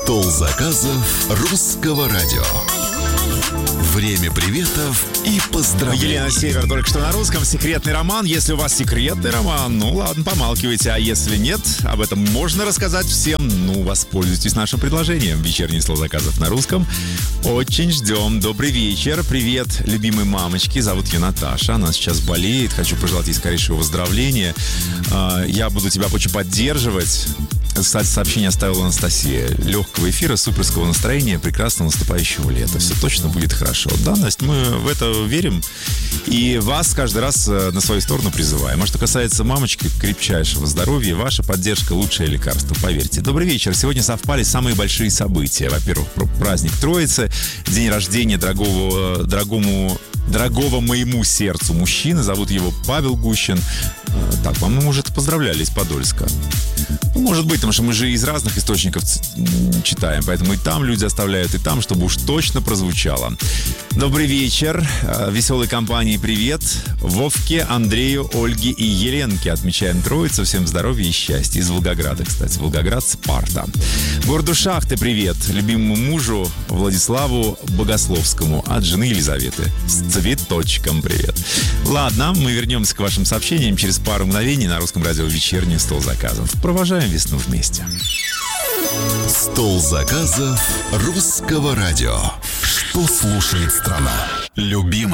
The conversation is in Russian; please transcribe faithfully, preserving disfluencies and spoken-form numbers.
Стол заказов русского радио. Время приветов и поздравлений. Елена Север только что на русском. Секретный роман. Если у вас секретный роман, ну ладно, помалкивайте. А если нет, об этом можно рассказать всем. Ну, воспользуйтесь нашим предложением. Вечерний стол заказов на русском. Очень ждем. Добрый вечер. Привет, любимой мамочке. Зовут ее Наташа. Она сейчас болеет. Хочу пожелать ей скорейшего выздоровления. Я буду тебя очень поддерживать. Кстати, сообщение оставила Анастасия. Легкого эфира, суперского настроения, прекрасного наступающего лета. Все точно будет хорошо. Да, Настя, мы в это верим. И вас каждый раз на свою сторону призываем. А что касается мамочки, крепчайшего здоровья, ваша поддержка — лучшее лекарство, поверьте. Добрый вечер. Сегодня совпали самые большие события. Во-первых, праздник Троицы, день рождения дорогого, дорогому, дорогого моему сердцу мужчины. Зовут его Павел Гущин. Так, вам мы, может, поздравляли из Подольска. Ну, может быть, потому что мы же из разных источников читаем, поэтому и там люди оставляют, и там, чтобы уж точно прозвучало. Добрый вечер. Веселой компании привет. Вовке, Андрею, Ольге и Еленке. Отмечаем Троицу. Всем здоровья и счастья. Из Волгограда, кстати. Волгоград, Спарта. Городу Шахты привет. Любимому мужу Владиславу Богословскому от жены Елизаветы. С цветочком привет. Ладно, мы вернемся к вашим сообщениям через пару мгновений на русском радио «Вечерний стол заказов». Провожаем весну вместе. Стол заказов русского радио. Что слушает страна? Любимый.